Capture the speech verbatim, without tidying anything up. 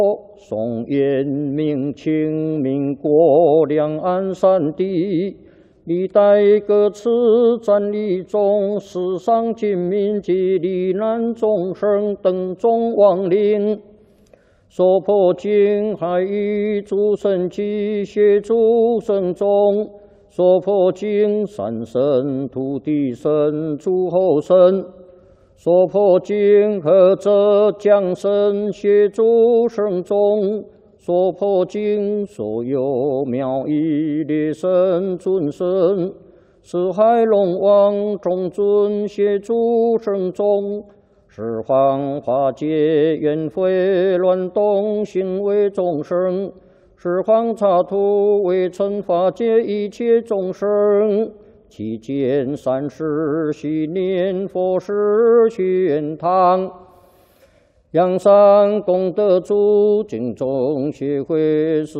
宋延明清民国两岸三地，历代各次战役中，世上军民及罹难众生等众亡灵，所破经海域诸神及协助神众，所破经山神、土地神、诸候神。 所破经何者降神协助圣众，所破经所有妙义列神尊神，四海龙王众尊协助圣众，十方化解冤悔乱动行为众生，十方刹土为惩罚界一切众生。 期间三世系念佛事玄堂，阳山功德主敬众协会。